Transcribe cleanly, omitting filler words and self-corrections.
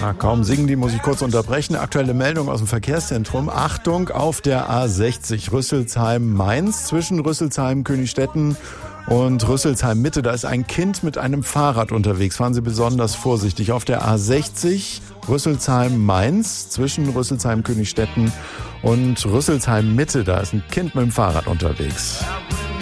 Na, kaum singen die, muss ich kurz unterbrechen. Aktuelle Meldung aus dem Verkehrszentrum. Achtung, auf der A60 Rüsselsheim-Mainz zwischen Rüsselsheim-Königstetten und Rüsselsheim-Mitte. Da ist ein Kind mit einem Fahrrad unterwegs. Fahren Sie besonders vorsichtig. Auf der A60 Rüsselsheim-Mainz zwischen Rüsselsheim-Königstetten und Rüsselsheim-Mitte. Da ist ein Kind mit dem Fahrrad unterwegs.